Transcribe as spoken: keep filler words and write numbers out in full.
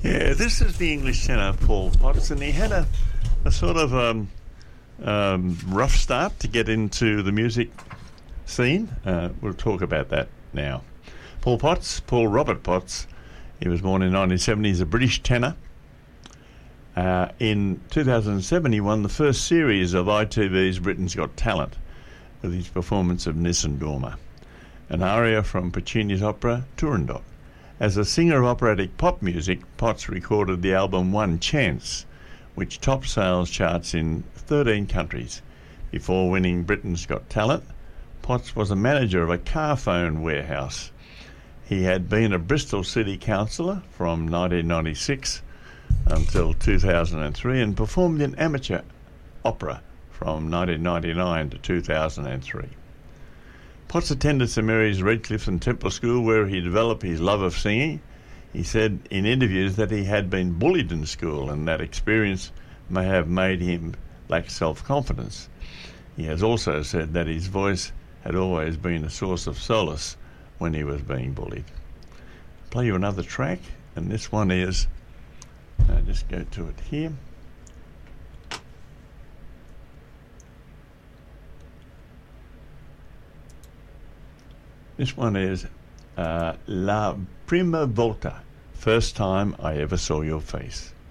Yeah, this is the English tenor Paul Potts, and he had a, a sort of um, um, rough start to get into the music scene. Uh, we'll talk about that now. Paul Potts, Paul Robert Potts, he was born in nineteen seventy. He's a British tenor. Uh, in two thousand seven, he won the first series of I T V's Britain's Got Talent with his performance of Nissan Dorma, an aria from Puccini's opera Turandot. As a singer of operatic pop music, Potts recorded the album One Chance, which topped sales charts in thirteen countries. Before winning Britain's Got Talent, Potts was a manager of a car phone warehouse. He had been a Bristol City Councillor from nineteen ninety-six until two thousand three and performed in amateur opera from nineteen ninety-nine to two thousand three. Potts attended St Mary's, Redcliffe and Temple School, where he developed his love of singing. He said in interviews that he had been bullied in school and that experience may have made him lack self-confidence. He has also said that his voice had always been a source of solace when he was being bullied. I'll play you another track, and this one is, uh, just go to it here. This one is uh, La Prima Volta, First Time I Ever Saw Your Face.